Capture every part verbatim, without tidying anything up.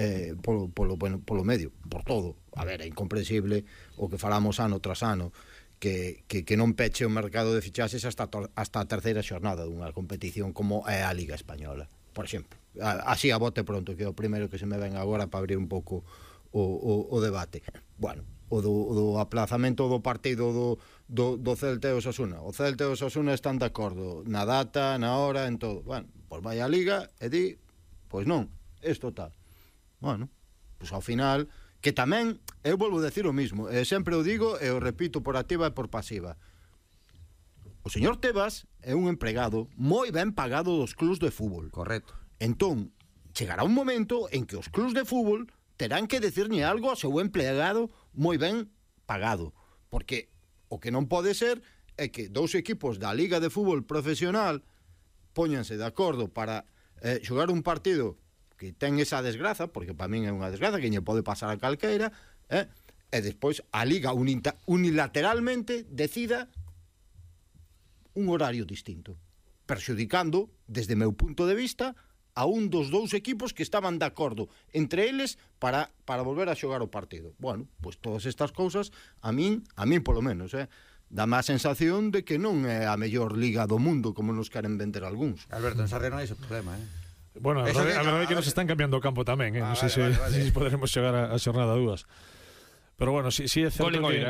eh, polo, polo, bueno, polo medio, por todo. A ver, é incomprensible o que falamos ano tras ano, que, que, que non peche o mercado de fichaxes hasta, hasta a terceira xornada dunha competición como é a Liga Española, por exemplo. Así a bote pronto, que é o primeiro que se me ven agora para abrir un pouco o, o, o debate. Bueno, o do, o do aplazamento do partido do, do, do Celta e Osasuna. O Celta e Osasuna están de acordo na data, na hora, en todo. Bueno, pois vai a Liga e di, pois non, isto tal. Bueno, pois ao final, que tamén, eu volvo a decir o mismo, e sempre o digo e o repito por activa e por pasiva. O señor Tebas é un empregado moi ben pagado dos clubs de fútbol. Correcto. Entón, chegará un momento en que os clubs de fútbol terán que decirle algo ao seu empregado moi ben pagado, porque o que non pode ser é que dous equipos da Liga de Fútbol Profesional póñanse de acordo para eh, xogar un partido que ten esa desgraza, porque para min é unha desgraza que lle pode pasar a calqueira, eh, e despois a Liga unilateralmente decida un horario distinto, perxudicando, desde meu punto de vista, a un dos dous equipos que estaban de acordo entre eles para, para volver a xogar o partido. Bueno, pois todas estas cousas a min, a min polo menos, eh, dame a sensación de que non é a mellor liga do mundo como nos queren vender algúns. Alberto, en Sarria non hai ese problema, eh? Bueno, a verdade, a verdade é que nos están cambiando o campo tamén, eh? Ah, non sei vale, se, vale, vale. se poderemos chegar a, a xornada dúas. Pero bueno, si, si é certo que...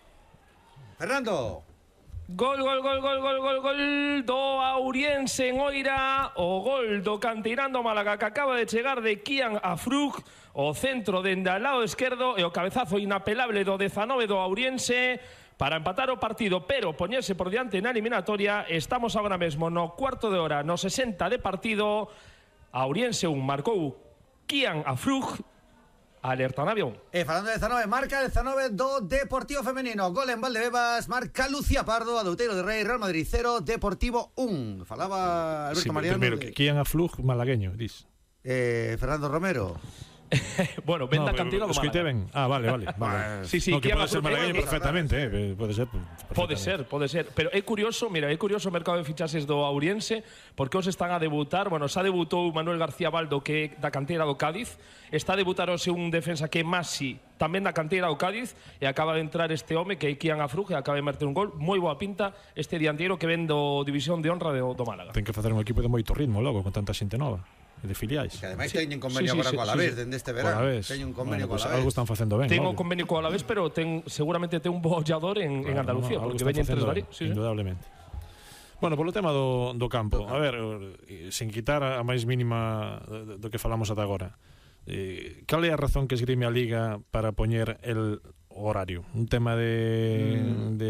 Fernando! Gol, gol, gol, gol, gol, gol, gol do Auriense en Oira. O gol do canteirán do Málaga que acaba de chegar de Kian Afrug. O centro dende ao lado esquerdo e o cabezazo inapelable do dezanove do Auriense para empatar o partido, pero poñerse por diante na eliminatoria. Estamos agora mesmo no cuarto de hora, no sesenta de partido. Auriense un, marcou Kian Afrug. Alerta en avión. E falando de dezanove, marca el dezanove do Deportivo Femenino. Gol en Valdebebas, marca Lucía Pardo, Adouteiro de Rei, Real Madrid cero, Deportivo un. Falaba Alberto sí, Mariano. Primeiro, de... Kian Aflug, malagueño, dis. Eh, Fernando Romero. Bueno, venda no, cantina do Málaga. Ben. Ah, vale, vale, vale. Sí, sí, no, que pode ser malagueño eh, perfectamente, eh, pode ser. Pode ser, pode ser, pero é curioso, mira, é curioso o mercado de fichaxes do Auriense, porque os están a debutar, bueno, xa debutou Manuel García Baldo, que é da canteira do Cádiz, está a debutar hoxe un defensa que é Masi, tamén da canteira do Cádiz, e acaba de entrar este home que é Kian Afrug, e acaba de meter un gol, moi boa pinta este dianteiro que ven do División de Honra do, do Málaga. Ten que facer un equipo de moito ritmo logo, con tanta xente nova. De filiais. Que ademais sí. teñen convenio sí, sí, agora sí, co Alavés sí, dende este verano. Teñen un convenio bueno, co Alavés. Algo están facendo ben. Ten un convenio co Alavés, pero ten seguramente ten un bo ollador en, claro, en Andalucía, no, porque veñen tres varios, sí, indudablemente. Sí. Bueno, polo tema do, do campo, a ver, sen quitar a máis mínima do, do que falamos ata agora. Eh, cal é a razón que esgrime a Liga para poñer el horario? Un tema de mm. de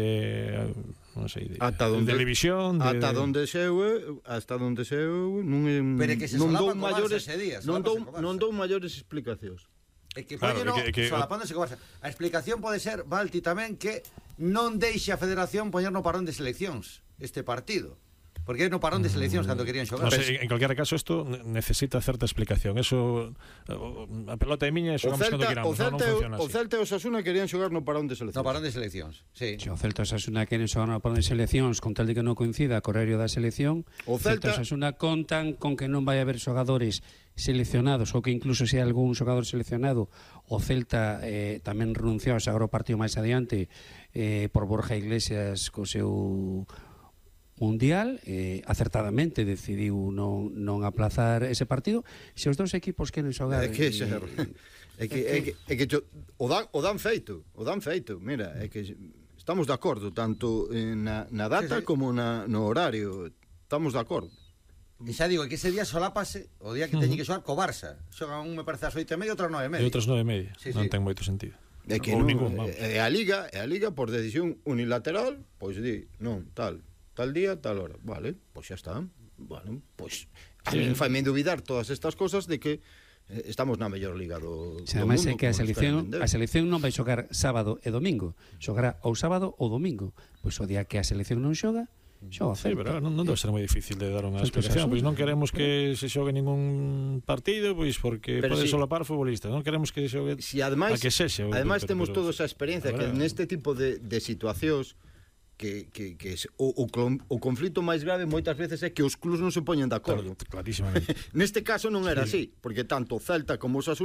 non sei, de, ata donde, de televisión, de, ata donde seu, hasta donde seu, non Pero que se non dou maiores días, non dou non dou maiores explicacións. É que claro, no, que, que, solapándose co Barça. A explicación pode ser, Balti, tamén que non deixe a Federación poñer no parón de seleccións este partido. Porque é no parón de seleccións cando querían xogar. No sé, en calquera caso isto necesita certa explicación. Eso a pelota é miña e xogamos cando queramos, o Celta, non, non funciona así. O Celta e o Osasuna querían xogar no parón de seleccións. No parón de seleccións, sí. O Celta e o Osasuna queren xogar no parón de seleccións con tal de que non coincida co horario da selección. O Celta e o Osasuna contan con que non vai haber xogadores seleccionados ou que incluso se hai algún xogador seleccionado. O Celta eh, tamén renunciou a xogar o partido máis adiante eh, por Borja Iglesias co seu mundial, eh, acertadamente decidiu non, non aplazar ese partido. Se os dous equipos queren xogar é que, eh, é que, é que, é que cho, o, dan, o dan feito o dan feito, mira, é que estamos de acordo tanto na, na data sí, sí. como na, no horario, estamos de acordo. E xa digo, que ese día solápase o día que teñen que xogar co Barça. Xogan un, me parece, ás oito e media, outro ás nove e media. E outras nove e media, sí, non sí. ten moito sentido. É que non, ningún, é a Liga, é a Liga por decisión unilateral, pois di, non, tal tal día, tal hora, vale, pois xa está. Bueno, pois a sí. mí faime duvidar todas estas cosas de que eh, estamos na mellor liga do, sí, do mundo. É que a selección, a selección non vai xogar sábado e domingo, xogará ou sábado ou domingo. Pois o día que a selección non xoga, xoga sí, pero non, non debe ser moi difícil de dar unha explicación. Pois non queremos que se xogue ningún partido, pois porque pero pode si, solapar futbolistas. Non queremos que se xogue si ademais, a que sexe. Ademais pero, temos pero, toda esa experiencia que neste tipo de, de situacións que, que, que o, o, o conflito máis grave moitas veces é que os clubs non se poñen de acordo. Claro, clarísimamente. Neste caso non era sí. así, porque tanto o Celta como o Osasuna